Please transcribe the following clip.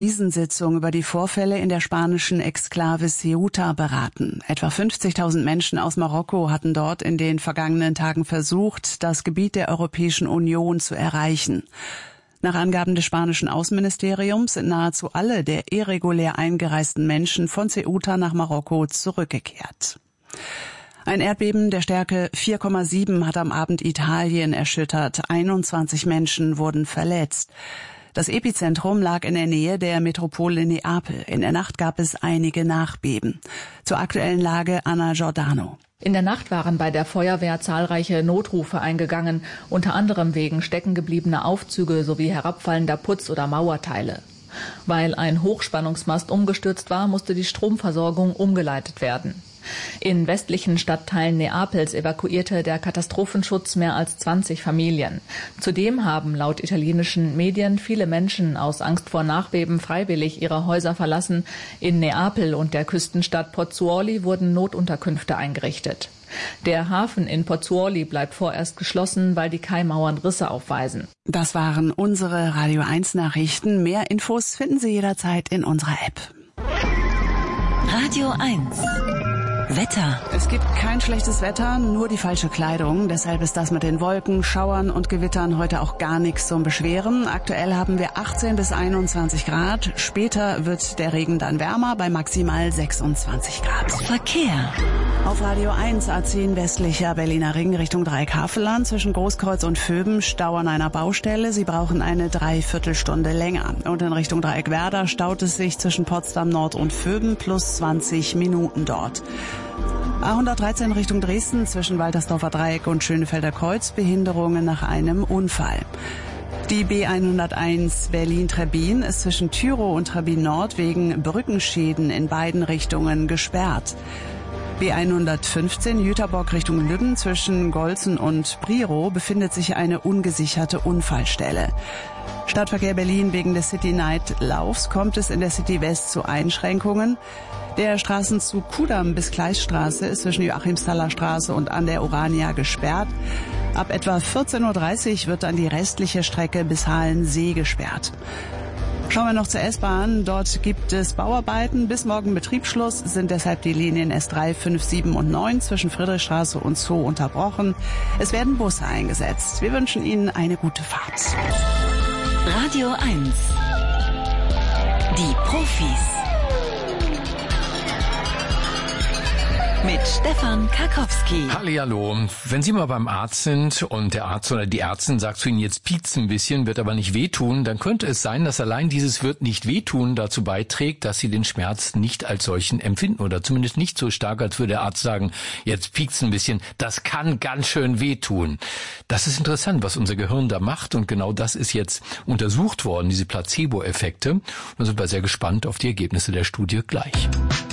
Krisensitzung über die Vorfälle in der spanischen Exklave Ceuta beraten. Etwa 50.000 Menschen aus Marokko hatten dort in den vergangenen Tagen versucht, das Gebiet der Europäischen Union zu erreichen. Nach Angaben des spanischen Außenministeriums sind nahezu alle der irregulär eingereisten Menschen von Ceuta nach Marokko zurückgekehrt. Ein Erdbeben der Stärke 4,7 hat am Abend Italien erschüttert. 21 Menschen wurden verletzt. Das Epizentrum lag in der Nähe der Metropole Neapel. In der Nacht gab es einige Nachbeben. Zur aktuellen Lage Anna Giordano. In der Nacht waren bei der Feuerwehr zahlreiche Notrufe eingegangen, unter anderem wegen steckengebliebener Aufzüge sowie herabfallender Putz- oder Mauerteile. Weil ein Hochspannungsmast umgestürzt war, musste die Stromversorgung umgeleitet werden. In westlichen Stadtteilen Neapels evakuierte der Katastrophenschutz mehr als 20 Familien. Zudem haben laut italienischen Medien viele Menschen aus Angst vor Nachbeben freiwillig ihre Häuser verlassen. In Neapel und der Küstenstadt Pozzuoli wurden Notunterkünfte eingerichtet. Der Hafen in Pozzuoli bleibt vorerst geschlossen, weil die Kaimauern Risse aufweisen. Das waren unsere Radio 1 Nachrichten. Mehr Infos finden Sie jederzeit in unserer App. Radio 1 Wetter. Es gibt kein schlechtes Wetter, nur die falsche Kleidung. Deshalb ist das mit den Wolken, Schauern und Gewittern heute auch gar nichts zum Beschweren. Aktuell haben wir 18 bis 21 Grad. Später wird der Regen dann wärmer bei maximal 26 Grad. Verkehr. Auf Radio 1 A10 westlicher Berliner Ring Richtung Dreieck-Havelland zwischen Großkreuz und Vöben Stau an einer Baustelle. Sie brauchen eine Dreiviertelstunde länger. Und in Richtung Dreieck-Werder staut es sich zwischen Potsdam Nord und Vöben plus 20 Minuten dort. A113 Richtung Dresden zwischen Waltersdorfer Dreieck und Schönefelder Kreuz Behinderungen nach einem Unfall. Die B101 Berlin-Trebbin ist zwischen Tyrow und Trebbin Nord wegen Brückenschäden in beiden Richtungen gesperrt. B115 Jüterbock Richtung Lübben zwischen Golzen und Priow befindet sich eine ungesicherte Unfallstelle. Stadtverkehr Berlin wegen des City Night Laufs kommt es in der City West zu Einschränkungen. Der Straßenzug Kudamm bis Gleisstraße ist zwischen Joachimsthaler Straße und an der Urania gesperrt. Ab etwa 14.30 Uhr wird dann die restliche Strecke bis Halensee gesperrt. Schauen wir noch zur S-Bahn. Dort gibt es Bauarbeiten. Bis morgen Betriebsschluss sind deshalb die Linien S3, 5, 7 und 9 zwischen Friedrichstraße und Zoo unterbrochen. Es werden Busse eingesetzt. Wir wünschen Ihnen eine gute Fahrt. Radio 1 Die Profis mit Stefan Karkowski. Hallihallo. Wenn Sie mal beim Arzt sind und der Arzt oder die Ärztin sagt zu Ihnen, jetzt piekst ein bisschen, wird aber nicht wehtun, dann könnte es sein, dass allein dieses wird nicht wehtun dazu beiträgt, dass Sie den Schmerz nicht als solchen empfinden oder zumindest nicht so stark, als würde der Arzt sagen, jetzt piekst ein bisschen, das kann ganz schön wehtun. Das ist interessant, was unser Gehirn da macht und genau das ist jetzt untersucht worden, diese Placebo-Effekte. Und da sind wir sehr gespannt auf die Ergebnisse der Studie gleich.